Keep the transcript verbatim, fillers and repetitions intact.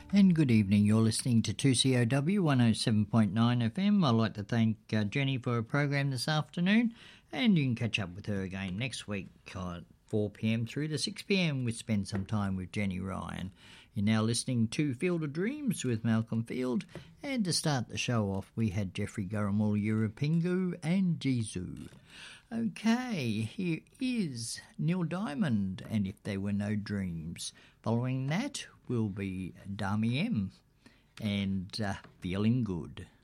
And good evening, you're listening to two C O W one oh seven point nine F M. I'd like to thank uh, Jenny for her program this afternoon, and you can catch up with her again next week at four p m through to six p m. We spend some time with Jenny Ryan. You're now listening to Field of Dreams with Malcolm Field, and to start the show off we had Jeffrey Gurrumul, Yurupingu and Jizu. Okay, here is Neil Diamond and If There Were No Dreams. Following that will be Dami M and uh, Feeling Good.